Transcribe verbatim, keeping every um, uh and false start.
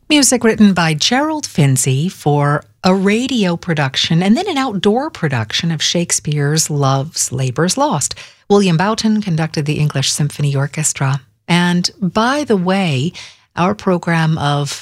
Music written by Gerald Finzi for a radio production and then an outdoor production of Shakespeare's Love's Labour's Lost. William Boughton conducted the English Symphony Orchestra. And by the way, our program of